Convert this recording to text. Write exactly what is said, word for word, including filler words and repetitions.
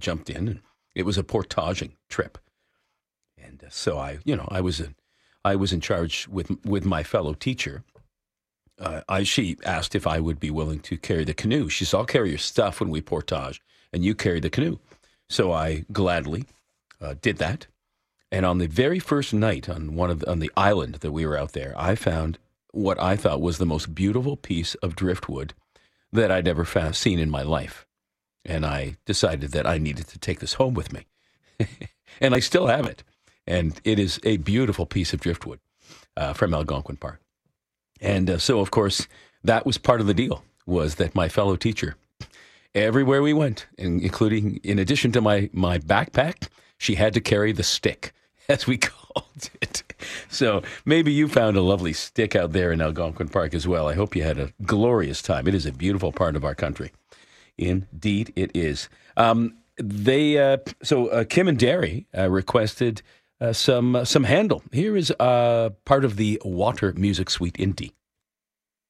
jumped in, and it was a portaging trip. And uh, so I, you know, I was in, I was in charge with with my fellow teacher. Uh, I she asked if I would be willing to carry the canoe. She said, "I'll carry your stuff when we portage, and you carry the canoe." So I gladly uh, did that. And on the very first night on one of the, on the island that we were out there, I found what I thought was the most beautiful piece of driftwood that I'd ever found, seen in my life. And I decided that I needed to take this home with me. And I still have it. And it is a beautiful piece of driftwood uh, from Algonquin Park. And uh, so, of course, that was part of the deal, was that my fellow teacher, everywhere we went, and including, in addition to my, my backpack, she had to carry the stick, as we called it. So maybe you found a lovely stick out there in Algonquin Park as well. I hope you had a glorious time. It is a beautiful part of our country. Indeed, it is. Um, they uh, so uh, Kim and Derry uh, requested uh, some uh, some Handel. Here is uh, part of the Water Music Suite Indy.